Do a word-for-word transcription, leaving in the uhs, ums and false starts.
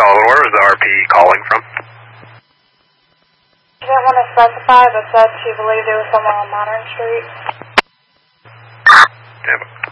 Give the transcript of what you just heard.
Sullivan, where was the R P calling from? She didn't want to specify, but said she believed it was someone on Modern Street. Yeah,